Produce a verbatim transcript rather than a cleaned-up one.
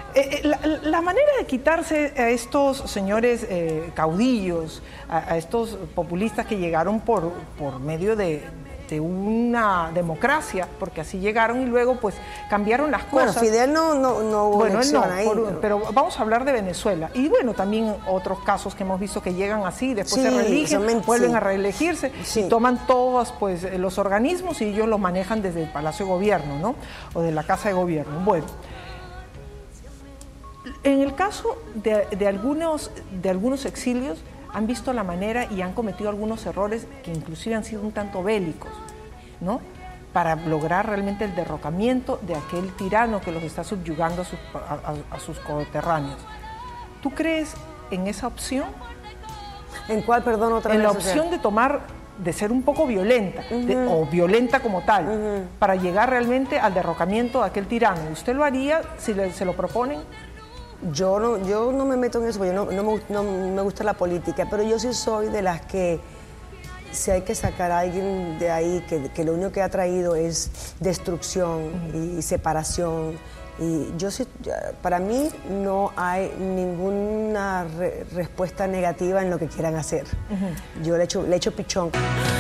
Eh, eh, la, la manera de quitarse a estos señores eh, caudillos, a, a estos populistas que llegaron por, por medio de, de una democracia, porque así llegaron y luego pues cambiaron las cosas. Bueno, Fidel no, no, no hubo bueno, elección no, ahí. por, pero... pero vamos a hablar de Venezuela. Y bueno, también otros casos que hemos visto que llegan así, después sí, se reeligen, men, vuelven sí. a reelegirse, sí. y toman todos pues, los organismos y ellos los manejan desde el Palacio de Gobierno, ¿no? O de la Casa de Gobierno. Bueno. En el caso de, de, algunos, de algunos exilios, han visto la manera y han cometido algunos errores que inclusive han sido un tanto bélicos, ¿no? Para lograr realmente el derrocamiento de aquel tirano que los está subyugando a sus, a, a, a sus coterráneos. ¿Tú crees en esa opción? ¿En cuál, perdón, otra vez? En la opción de tomar, de ser un poco violenta, uh-huh. de, o violenta como tal, uh-huh. para llegar realmente al derrocamiento de aquel tirano. ¿Usted lo haría si le, se lo proponen? Yo no, yo no me meto en eso, porque yo no, no, me, no me gusta la política, pero yo sí soy de las que, si hay que sacar a alguien de ahí que, que lo único que ha traído es destrucción uh-huh. y separación, y yo sí, para mí no hay ninguna re, respuesta negativa en lo que quieran hacer. Uh-huh. Yo le echo, le echo pichón.